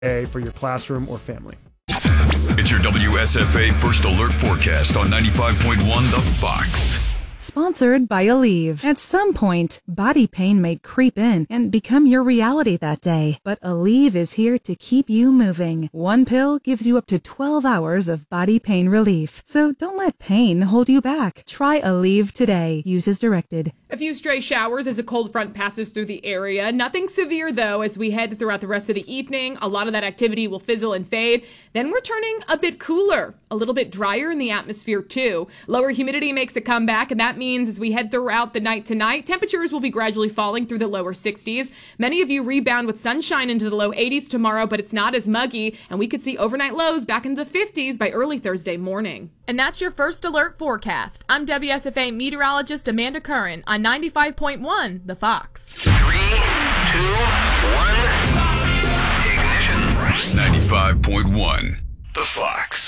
for your classroom or family. It's your WSFA First Alert Forecast on 95.1 The Fox. Sponsored by Aleve. At some point, body pain may creep in and become your reality that day. But Aleve is here to keep you moving. One pill gives you up to 12 hours of body pain relief. So don't let pain hold you back. Try Aleve today. Use as directed. A few stray showers as a cold front passes through the area. Nothing severe, though, as we head throughout the rest of the evening. A lot of that activity will fizzle and fade. Then we're turning a bit cooler, a little bit drier in the atmosphere, too. Lower humidity makes a comeback, and that means as we head throughout the night tonight, temperatures will be gradually falling through the lower 60s. Many of you rebound with sunshine into the low 80s tomorrow, but it's not as muggy, and we could see overnight lows back into the 50s by early Thursday morning. And that's your First Alert Forecast. I'm WSFA meteorologist Amanda Curran on 95.1 The Fox. 3, 2, 1. Ignition. 95.1 The Fox.